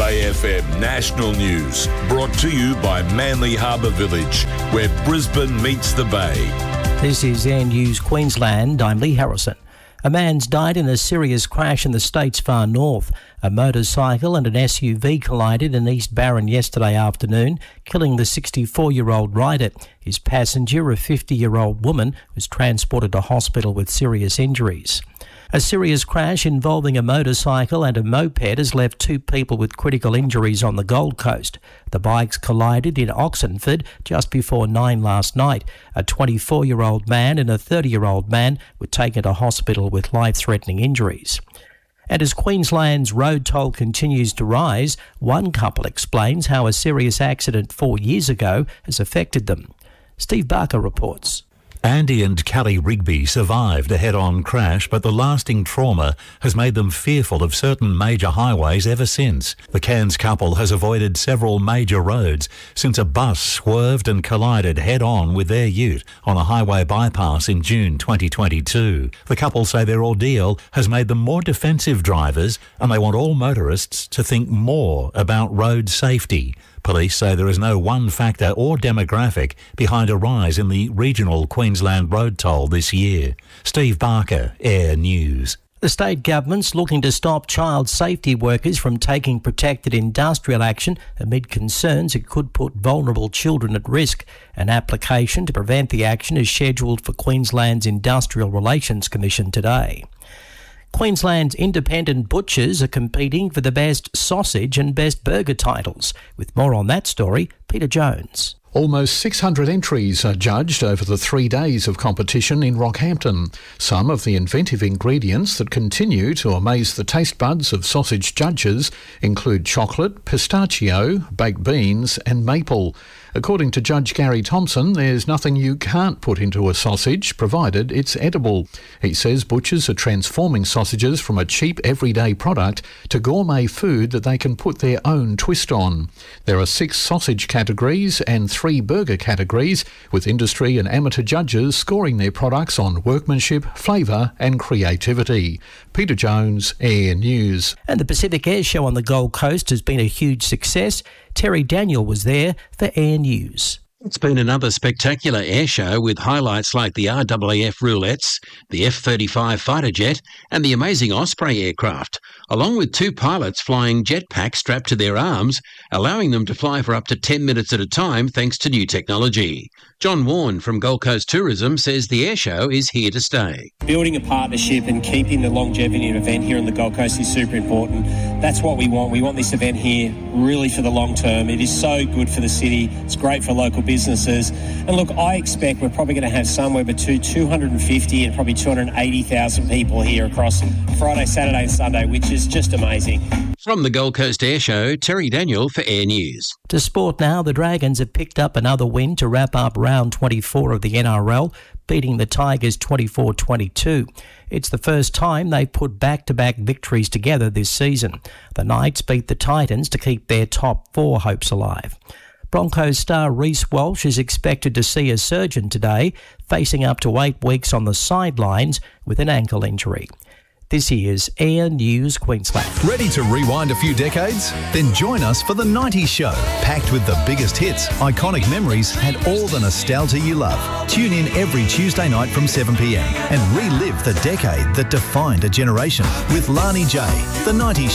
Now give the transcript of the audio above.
Bay FM National News, brought to you by Manly Harbour Village, where Brisbane meets the Bay. This is Air News Queensland. I'm Lee Harrison. A man's died in a serious crash in the state's far north. A motorcycle and an SUV collided in East Barron yesterday afternoon, killing the 64-year-old rider. His passenger, a 50-year-old woman, was transported to hospital with serious injuries. A serious crash involving a motorcycle and a moped has left two people with critical injuries on the Gold Coast. The bikes collided in Oxenford just before 9 last night. A 24-year-old man and a 30-year-old man were taken to hospital with life-threatening injuries. And as Queensland's road toll continues to rise, one couple explains how a serious accident 4 years ago has affected them. Steve Barker reports. Andy and Kelly Rigby survived a head-on crash, but the lasting trauma has made them fearful of certain major highways ever since. The Cairns couple has avoided several major roads since a bus swerved and collided head-on with their ute on a highway bypass in June 2022. The couple say their ordeal has made them more defensive drivers, and they want all motorists to think more about road safety. Police say there is no one factor or demographic behind a rise in the regional Queensland road toll this year. Steve Barker, Air News. The state government's looking to stop child safety workers from taking protected industrial action amid concerns it could put vulnerable children at risk. An application to prevent the action is scheduled for Queensland's Industrial Relations Commission today. Queensland's independent butchers are competing for the best sausage and best burger titles. With more on that story, Peter Jones. Almost 600 entries are judged over the 3 days of competition in Rockhampton. Some of the inventive ingredients that continue to amaze the taste buds of sausage judges include chocolate, pistachio, baked beans and maple. According to Judge Gary Thompson, there's nothing you can't put into a sausage, provided it's edible. He says butchers are transforming sausages from a cheap everyday product to gourmet food that they can put their own twist on. There are 6 sausage categories and 3 burger categories, with industry and amateur judges scoring their products on workmanship, flavour and creativity. Peter Jones, Air News. And the Pacific Air Show on the Gold Coast has been a huge success. Terry Daniel was there for Air News. It's been another spectacular air show with highlights like the RAAF roulettes, the F-35 fighter jet and the amazing Osprey aircraft, along with 2 pilots flying jetpacks strapped to their arms, allowing them to fly for up to 10 minutes at a time thanks to new technology. John Warren from Gold Coast Tourism says the air show is here to stay. Building a partnership and keeping the longevity of an event here on the Gold Coast is super important. That's what we want. We want this event here really for the long term. It is so good for the city. It's great for local businesses. And look, I expect we're probably going to have somewhere between 250 and probably 280,000 people here across Friday, Saturday and Sunday, which is just amazing. From the Gold Coast Air Show, Terry Daniel for Air News. To sport now, the Dragons have picked up another win to wrap up round 24 of the NRL, beating the Tigers 24-22. It's the first time they've put back-to-back victories together this season. The Knights beat the Titans to keep their top 4 hopes alive. Broncos star Reece Walsh is expected to see a surgeon today, facing up to 8 weeks on the sidelines with an ankle injury. This is Air News Queensland. Ready to rewind a few decades? Then join us for The 90s Show, packed with the biggest hits, iconic memories and all the nostalgia you love. Tune in every Tuesday night from 7 p.m. and relive the decade that defined a generation with Lani J. The 90s